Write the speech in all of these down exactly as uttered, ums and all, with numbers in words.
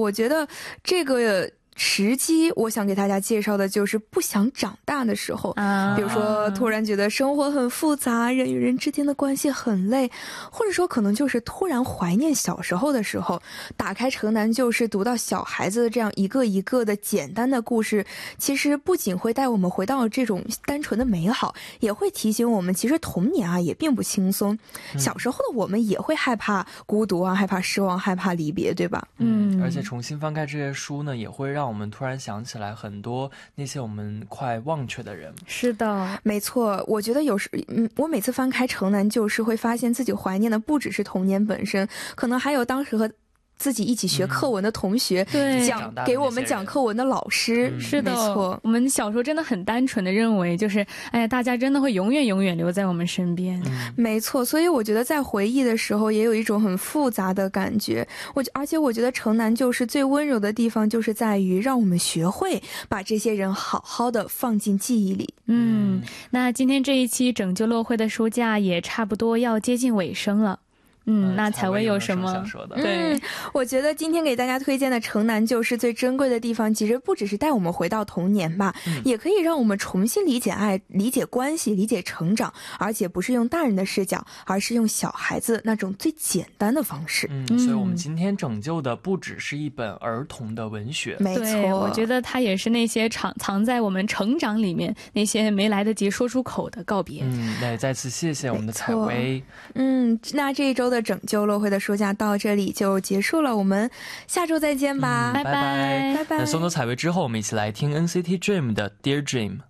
我觉得这个时机我想给大家介绍的就是不想长大的时候，比如说突然觉得生活很复杂，人与人之间的关系很累，或者说可能就是突然怀念小时候的时候，打开城南旧事，读到小孩子的这样一个一个的简单的故事，其实不仅会带我们回到这种单纯的美好，也会提醒我们其实童年啊也并不轻松，小时候的我们也会害怕孤独啊，害怕失望，害怕离别，对吧？ 嗯，而且重新翻开这些书呢，也会让我们突然想起来很多那些我们快忘却的人。 是的，没错，我觉得有时嗯，我每次翻开城南旧事，会发现自己怀念的不只是童年本身，可能还有当时和自己一起学课文的同学，对，讲给我们讲课文的老师。是的，没错，我们小时候真的很单纯的认为就是哎呀大家真的会永远永远留在我们身边。没错，所以我觉得在回忆的时候也有一种很复杂的感觉。我而且我觉得城南旧事最温柔的地方就是在于让我们学会把这些人好好的放进记忆里。嗯，那今天这一期拯救落灰的书架也差不多要接近尾声了。嗯，那采薇有什么？对、嗯，我觉得今天给大家推荐的城南旧事最珍贵的地方，其实不只是带我们回到童年吧、嗯、也可以让我们重新理解爱，理解关系，理解成长，而且不是用大人的视角，而是用小孩子那种最简单的方式。 嗯，所以我们今天拯救的不只是一本儿童的文学。 没错，我觉得它也是那些藏藏在我们成长里面那些没来得及说出口的告别。 嗯，那也再次谢谢我们的采薇。 嗯，那这一周的拯救落灰的书架到这里就结束了，我们下周再见吧、嗯、拜拜拜拜。 那送走采薇之后，我们一起来听 N C T Dream 的 Dear Dream。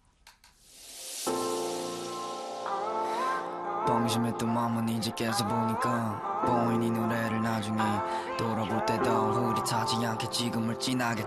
방심했던 마음은 이제 계속 보니까 보이니 노래를 나중에 돌아볼 때도 흐릿하지 않게 지금을 진하게